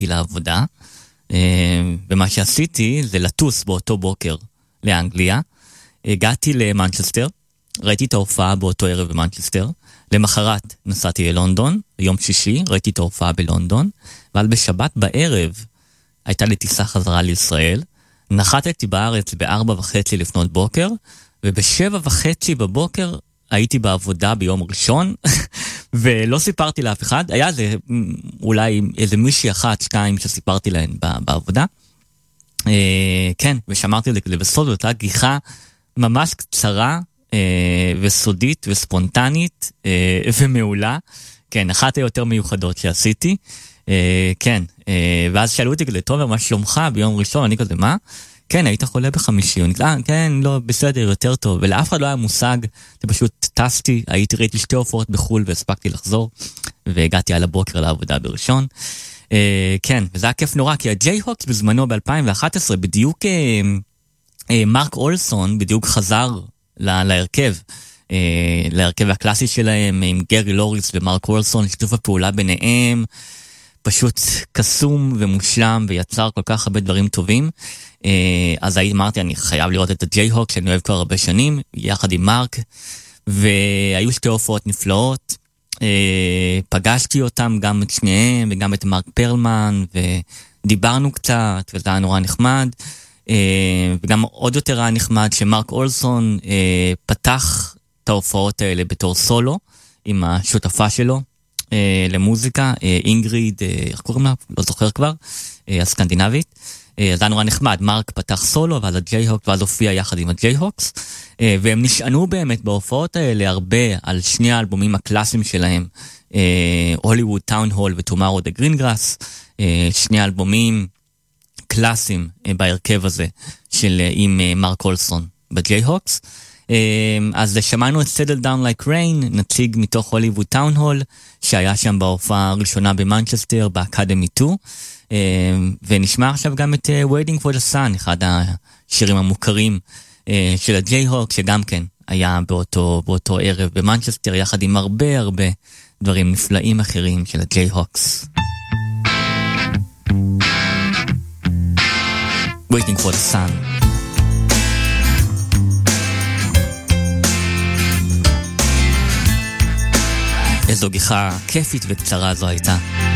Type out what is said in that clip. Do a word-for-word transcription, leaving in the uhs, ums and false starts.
הגעתי לעבודה, ומה שעשיתי זה לטוס באותו בוקר לאנגליה. הגעתי למנצ'סטר, ראיתי את ההופעה באותו ערב במנצ'סטר, למחרת נסעתי ללונדון, ביום שישי ראיתי את ההופעה בלונדון, אבל בשבת בערב הייתה לי טיסה חזרה לישראל, נחתתי בארץ בארבע וחצי לפנות בוקר, ובשבע וחצי בבוקר הייתי בעבודה ביום ראשון, ולא סיפרתי לאף אחד, היה זה אולי איזה מישהי אחת, שתיים שסיפרתי להן בעבודה, כן, ושמרתי את זה בסוד, זאת הייתה גיחה ממש קצרה, וסודית וספונטנית, ומעולה, כן, אחת היותר מיוחדות שעשיתי, כן, ואז שאלו אותי כזה, טוב, מה שלומך ביום ראשון, אני כזה, מה? כן, היית חולה בחמישי, אני כזה, כן, לא, בסדר, יותר טוב, ולאף אחד לא היה מושג, זה פשוט טסתי, הייתי ראיתי שתי הופעות בחול, והספקתי לחזור, והגעתי על הבוקר לעבודה בראשון, כן, וזה היה כיף נורא, כי הג'יי-הוקס בזמנו ב-אלפיים ואחת עשרה, בדיוק מרק אולסון, בדיוק חזר להרכב, להרכב הקלאסי שלהם, עם גרי לוריס ומרק אולסון, שיתוף הפעולה ביניהם, פשוט קסום ומושלם, ויצר כל כך הרבה דברים טובים. אז אמרתי, אני חייב לראות את הג'יי-הוק, שאני אוהב כבר הרבה שנים, יחד עם מרק, והיו שתי הופעות נפלאות, פגשתי אותם, גם את שניהם, וגם את מרק פרלמן, ודיברנו קצת, וזה היה נורא נחמד, וגם עוד יותר היה נחמד, שמרק אולסון פתח את ההופעות האלה בתור סולו, עם השותפה שלו, למוזיקה, אינגריד, איך קוראים לה? לא זוכר כבר, הסקנדינבית. זה היה נורא נחמד, מרק פתח סולו, ואז הג'יי-הוק, ואז הופיע יחד עם הג'יי-הוקס, והם נשענו באמת בהופעות האלה הרבה על שני האלבומים הקלאסיים שלהם, הוליווד טאון הול וטומארו דה גרינגראס, שני האלבומים קלאסיים בהרכב הזה, של עם מרק אולסון בג'יי-הוקס. אז שמענו את Settle Down Like Rain, נציג מתוך הוליווד טאון הול, שהיה שם בהופעה הראשונה במנצ'סטר, באקדמי שתיים, ונשמע עכשיו גם את Waiting for the Sun, אחד השירים המוכרים של הג'יי-הוק, שגם כן היה באותו, באותו ערב במנצ'סטר, יחד עם הרבה הרבה דברים נפלאים אחרים של הג'יי-הוקס. Waiting for the Sun. איזו גיחה כיפית וקצרה זו הייתה.